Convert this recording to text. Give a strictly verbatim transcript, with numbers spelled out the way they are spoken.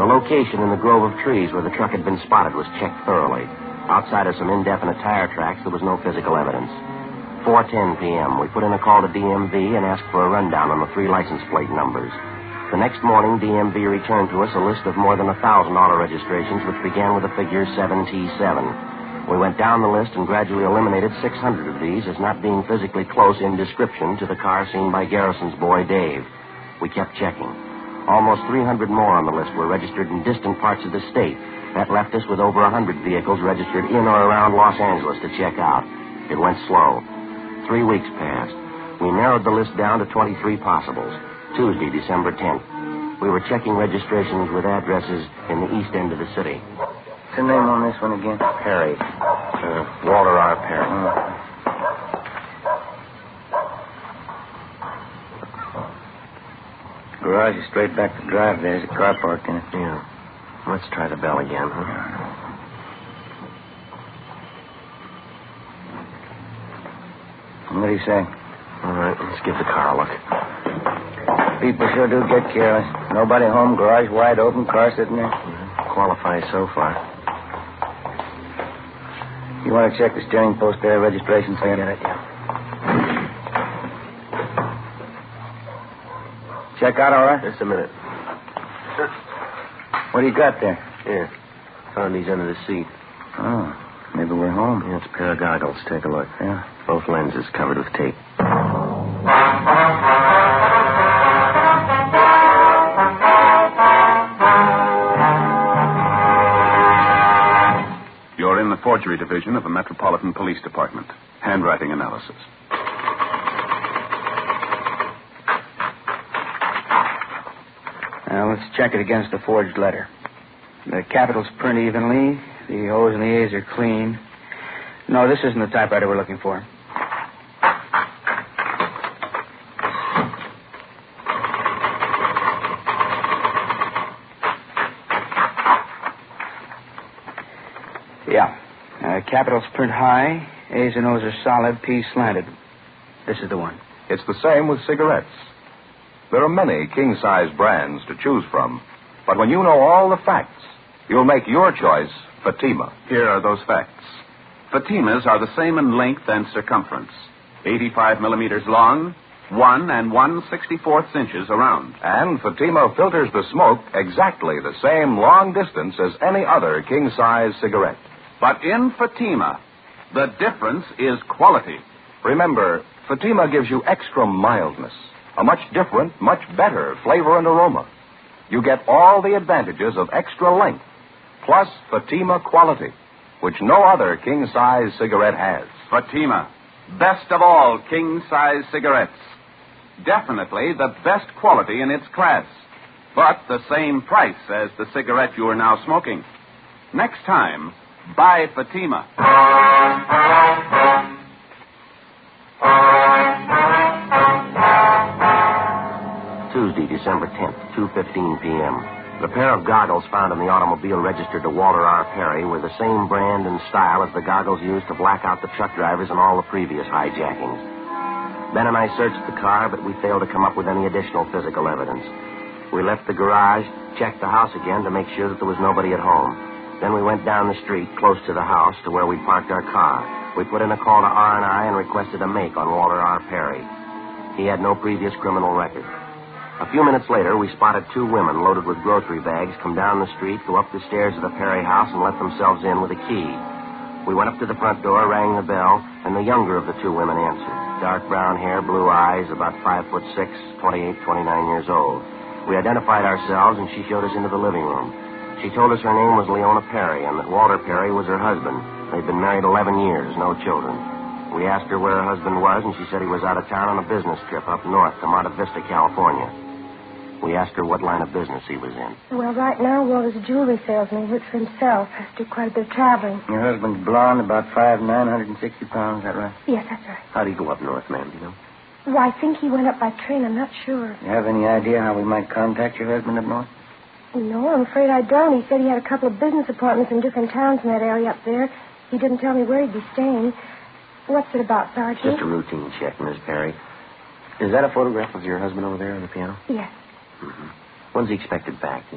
The location in the grove of trees where the truck had been spotted was checked thoroughly. Outside of some indefinite tire tracks, there was no physical evidence. four ten p.m., we put in a call to D M V and asked for a rundown on the three license plate numbers. The next morning, D M V returned to us a list of more than a thousand auto registrations, which began with the figure seven T seven. We went down the list and gradually eliminated six hundred of these as not being physically close in description to the car seen by Garrison's boy, Dave. We kept checking. Almost three hundred more on the list were registered in distant parts of the state. That left us with over one hundred vehicles registered in or around Los Angeles to check out. It went slow. Three weeks passed. We narrowed the list down to twenty-three possibles. Tuesday, December tenth. We were checking registrations with addresses in the east end of the city. What's the name on this one again? Perry. Uh, Walter R. Perry. Oh. Garage is straight back to drive. There's a car parked in it. Yeah. Let's try the bell again, huh? What do you say? All right, let's give the car a look. People sure do get careless. Nobody home, garage wide open, car sitting there. Mm-hmm. Qualifies so far. You want to check the steering post there, registration I get it, yeah. Check out all right? Just a minute. What do you got there? Here. Found these under the seat. Oh, maybe we're home. Yeah, it's a pair of goggles. Take a look. Yeah. Both lenses covered with tape. You're in the forgery division of the Metropolitan Police Department. Handwriting analysis. Now, let's check it against the forged letter. The capitals print evenly. The O's and the A's are clean. No, this isn't the typewriter we're looking for. Yeah. Uh, capitals print high. A's and O's are solid. P's slanted. This is the one. It's the same with cigarettes. There are many king-size brands to choose from. But when you know all the facts, you'll make your choice Fatima. Here are those facts. Fatimas are the same in length and circumference. eighty-five millimeters long, one and one sixty-fourths inches around. And Fatima filters the smoke exactly the same long distance as any other king-size cigarette. But in Fatima, the difference is quality. Remember, Fatima gives you extra mildness, a much different, much better flavor and aroma. You get all the advantages of extra length, plus Fatima quality, which no other king-size cigarette has. Fatima, best of all king-size cigarettes. Definitely the best quality in its class, but the same price as the cigarette you are now smoking. Next time, buy Fatima. Tuesday, December tenth, two fifteen p.m. The pair of goggles found in the automobile registered to Walter R. Perry were the same brand and style as the goggles used to black out the truck drivers in all the previous hijackings. Ben and I searched the car, but we failed to come up with any additional physical evidence. We left the garage, checked the house again to make sure that there was nobody at home. Then we went down the street, close to the house, to where we parked our car. We put in a call to R and I and requested a make on Walter R. Perry. He had no previous criminal record. A few minutes later, we spotted two women loaded with grocery bags come down the street, go up the stairs of the Perry house, and let themselves in with a key. We went up to the front door, rang the bell, and the younger of the two women answered. Dark brown hair, blue eyes, about five foot six, twenty-eight, twenty-nine years old. We identified ourselves, and she showed us into the living room. She told us her name was Leona Perry, and that Walter Perry was her husband. They'd been married eleven years, no children. We asked her where her husband was, and she said he was out of town on a business trip up north to Monte Vista, California. We asked her what line of business he was in. Well, right now, Walter's a jewelry salesman. He works for himself. Has to do quite a bit of traveling. Your husband's blonde, about five, nine hundred and sixty pounds. Is that right? Yes, that's right. How'd he go up north, ma'am, do you know? Well, I think he went up by train. I'm not sure. You have any idea how we might contact your husband up north? No, I'm afraid I don't. He said he had a couple of business appointments in different towns in that area up there. He didn't tell me where he'd be staying. What's it about, Sergeant? Just a routine check, Miss Perry. Is that a photograph of your husband over there on the piano? Yes. Mm-hmm. When's he expected back?